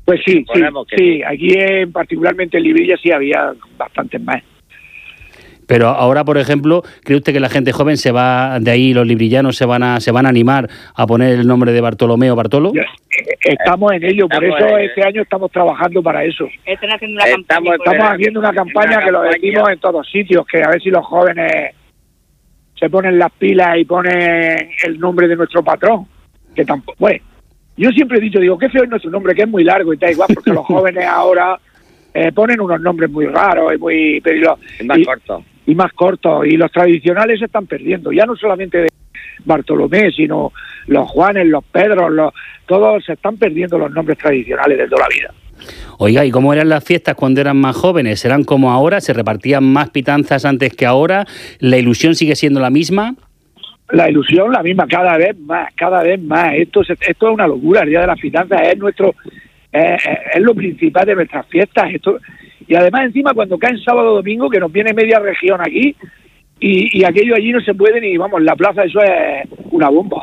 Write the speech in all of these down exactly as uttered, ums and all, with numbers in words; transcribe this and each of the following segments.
Pues sí, sí, sí, aquí en, particularmente en Librilla sí había bastantes más. Pero ahora, por ejemplo, ¿cree usted que la gente joven se va de ahí, los librillanos se van a se van a animar a poner el nombre de Bartolomé o Bartolo? Estamos en ello, por estamos eso este año estamos trabajando para eso. Están haciendo una estamos, campaña. Estamos haciendo una campaña una que campaña. Lo decimos en todos sitios, que a ver si los jóvenes se ponen las pilas y ponen el nombre de nuestro patrón, que tampoco, pues, yo siempre he dicho, digo, qué feo es nuestro nombre, que es muy largo y da igual, porque los jóvenes ahora eh, ponen unos nombres muy raros y muy... Pero, y, los, y más cortos. Y más cortos, y los tradicionales se están perdiendo, ya no solamente de Bartolomé, sino los Juanes, los Pedros, los, todos se están perdiendo los nombres tradicionales de toda la vida. Oiga, ¿y cómo eran las fiestas cuando eran más jóvenes? ¿Eran como ahora? ¿Se repartían más pitanzas antes que ahora? ¿La ilusión sigue siendo la misma? La ilusión la misma, cada vez más, cada vez más. Esto es, esto es una locura, el Día de las Pitanzas es nuestro, eh, es lo principal de nuestras fiestas. Esto y además encima cuando caen sábado o domingo, que nos viene media región aquí, y, y aquello allí no se puede ni, vamos, la plaza eso es una bomba.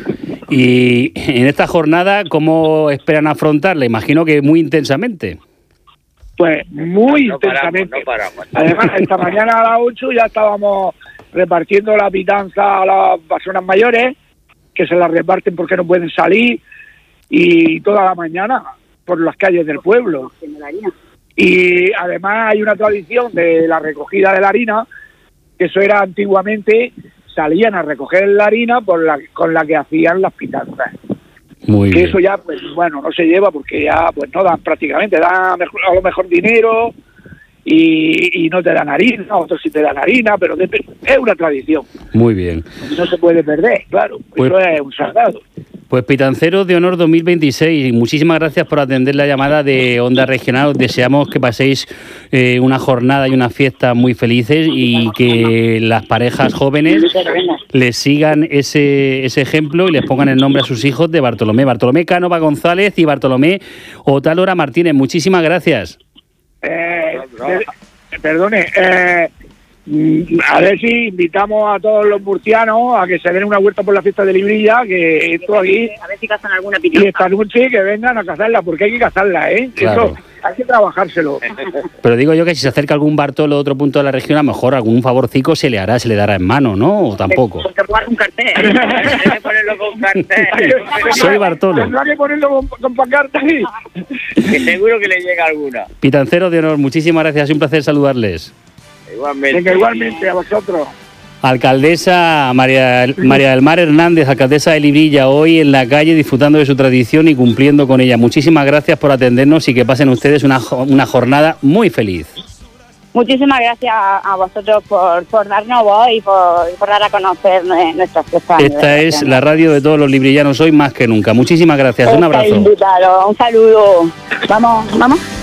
Y en esta jornada, ¿cómo esperan afrontarla? Imagino que muy intensamente. Pues muy no intensamente. Paramos, no paramos. Además, esta mañana a las ocho ya estábamos repartiendo la pitanza a las personas mayores, que se las reparten porque no pueden salir, y toda la mañana por las calles del pueblo. Y además hay una tradición de la recogida de la harina, que eso era antiguamente, salían a recoger la harina por la, con la que hacían las pitanzas. Muy que bien. Eso ya, pues bueno, no se lleva porque ya pues no dan prácticamente, dan mejor, a lo mejor dinero y, y no te dan harina, otros sí te dan harina, pero de, es una tradición. Muy bien. No se puede perder, claro, Pues, eso es un sagrado. Pues Pitanceros de Honor dos mil veintiséis, muchísimas gracias por atender la llamada de Onda Regional. Os deseamos que paséis eh, una jornada y una fiesta muy felices y que las parejas jóvenes les sigan ese, ese ejemplo y les pongan el nombre a sus hijos de Bartolomé. Bartolomé Cánova González y Bartolomé Otálora Martínez. Muchísimas gracias. Eh, eh, perdone, eh, a ver si invitamos a todos los murcianos a que se den una vuelta por la fiesta de Librilla, que esto aquí, a ver si cazan alguna pitanza. Y esta noche que vengan a cazarla, porque hay que cazarla, ¿eh? Claro. Eso hay que trabajárselo. Pero digo yo que si se acerca algún Bartolo de otro punto de la región, a lo mejor algún favorcico se le hará, se le dará en mano, ¿no? ¿O tampoco? Porque pongan un cartel. Hay que ponerlo con cartel. Soy Bartolo. Tendrá que ponerlo con, con pancarta ahí. Que seguro que le llega alguna. Pitanceros de Honor, muchísimas gracias, es un placer saludarles. Igualmente. Venga, igualmente a vosotros. Alcaldesa María, María del Mar Hernández, alcaldesa de Librilla, hoy en la calle disfrutando de su tradición y cumpliendo con ella. Muchísimas gracias por atendernos y que pasen ustedes una, una jornada muy feliz. Muchísimas gracias a vosotros por, por darnos voz y por, por dar a conocer nuestras fiestas. Esta es la radio de todos los librillanos hoy más que nunca. Muchísimas gracias, un abrazo. Un saludo. Vamos, vamos.